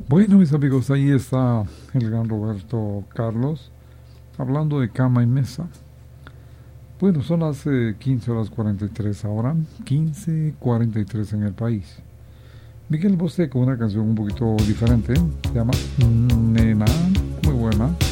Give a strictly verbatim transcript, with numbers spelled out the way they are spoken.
Bueno, mis amigos, ahí está el gran Roberto Carlos hablando de cama y mesa. Bueno, son las eh, quince horas cuarenta y tres ahora, quince cuarenta y tres en el país. Miguel Bosé con una canción un poquito diferente, se llama Nena, muy buena.